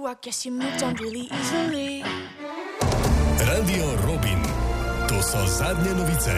I guess you moved on really easily. Radio Robin. To so zadnje novice.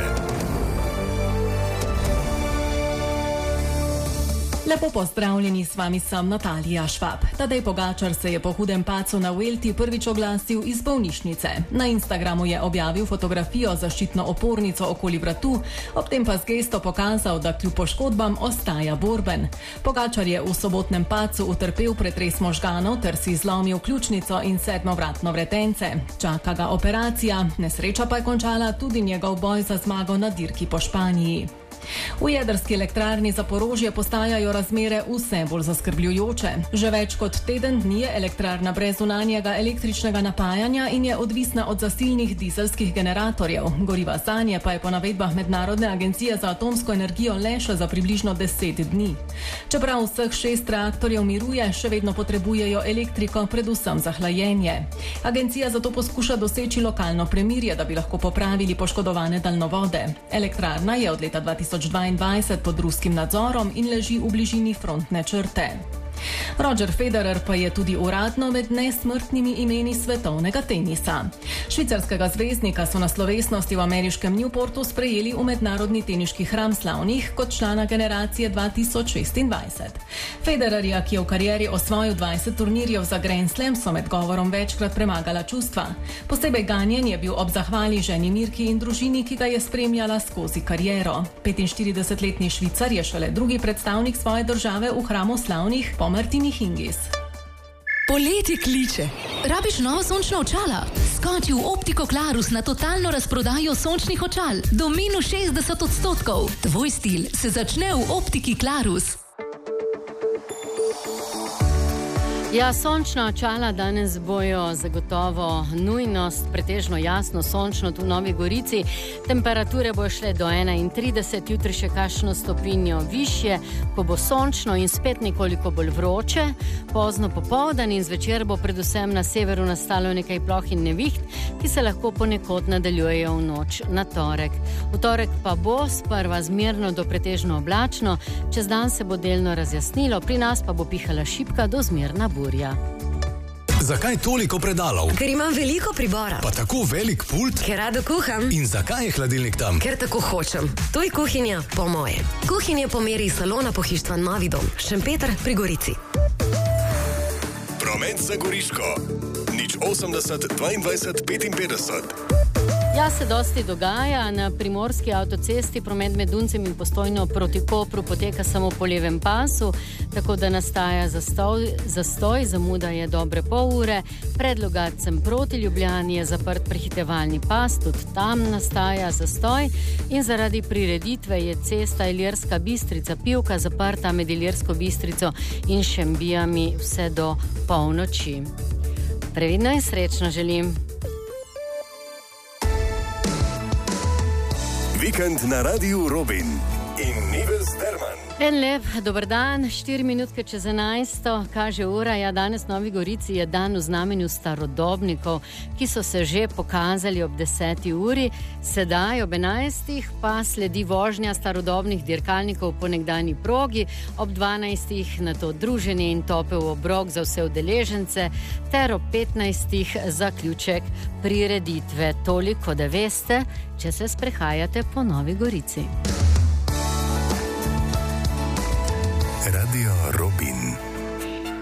Lepo pozdravljeni, s vami sem Natalija Švab. Tadej Pogačar se je po hudem padcu na Vuelti prvič oglasil iz bolnišnice. Na Instagramu je objavil fotografijo z zaščitno opornico okoli vratu, ob tem pa z gesto pokazal, da kljub poškodbam ostaja borben. Pogačar je v sobotnem padcu utrpel pretres možganov ter si zlomil ključnico in sedmovratno vretence. Čaka ga operacija, nesreča pa je končala tudi njegov boj za zmago na dirki po Španiji. V jedrski elektrarni Zaporožje postajajo razmere vse bolj zaskrbljujoče. Že več kot teden dni je elektrarna brez zunanjega električnega napajanja in je odvisna od zasilnih dizelskih generatorjev. Goriva zanje pa je po navedbah Mednarodne agencije za atomsko energijo le še za približno 10 dni. Čeprav vseh 6 reaktorjev miruje, še vedno potrebujejo elektriko, predvsem za hlajenje. Agencija zato poskuša doseči lokalno premirje, da bi lahko popravili poškodovane daljnovode. Elektrarna je od leta 2022 pod ruskim nadzorom in leži v bližini frontne črte. Roger Federer pa je tudi uradno med nesmrtnimi imeni svetovnega tenisa. Švicarskega zvezdnika so na slovesnosti v ameriškem Newportu sprejeli v mednarodni teniški hram slavnih kot člana generacije 2026. Federerja, ki je v karieri osvojil 20 turnirjev za Grand Slam, so med govorom večkrat premagala čustva. Posebej ganjen je bil ob zahvali ženi Mirki in družini, ki ga je spremljala skozi kariero. 45-letni Švicar je šele drugi predstavnik svoje države v hramu slavnih po Martini Hingis. Poletje kliče. Rabiš novo sončno očala? Skoči v Optiko Klarus na totalno razprodajo sončnih očal. Do minus 60%. Tvoj stil se začne v Optiki Klarus. Ja, sončna očala danes bojo zagotovo nujnost, pretežno jasno sončno tu v Novi Gorici. Temperature bojo šle do 31, jutri še kakšno stopinjo višje, ko bo sončno in spet nekoliko bolj vroče. Pozno popoldan in zvečer bo predvsem na severu nastalo nekaj ploh in neviht, ki se lahko ponekod nadaljujejo v noč na torek. V torek pa bo sprva zmerno do pretežno oblačno, čez dan se bo delno razjasnilo, pri nas pa bo pihala šibka do zmerna burja. Zakaj toliko predalov? Ker imam veliko pribora. Pa tako velik pult? Ker rado kuham. In zakaj je hladilnik tam? Ker tako hočem. To je kuhinja po moje. Kuhinja po meri salona pohištva Novi dom. Šempeter pri Gorici. Promet za Goriško. 080 22 55. Ja, se dosti dogaja. Na primorski avtocesti promet med Duncem in Postojno proti Kopru poteka samo po levem pasu, tako da nastaja zastoj, zamuda je dobre pol ure. Pred Logatcem proti Ljubljani je zaprt prehitevalni pas, tudi tam nastaja zastoj in zaradi prireditve je cesta Ilirska Bistrica-Pivka zaprta med Ilirsko Bistrico in Šembijami vse do polnoči. Previdno in srečno želim. Vikend na Radiu Robin in Nives Derman. En lep, dober dan, 4 minutke čez 11, kaže ura. Ja, danes v Novi Gorici je dan v znamenju starodobnikov, ki so se že pokazali ob 10. uri. Sedaj ob 11. pa sledi vožnja starodobnih dirkalnikov po nekdanji progi, ob 12. na to druženje in topel obrok za vse udeležence, ter ob 15. zaključek prireditve. Toliko, da veste, če se sprehajate po Novi Gorici. Radio Robin.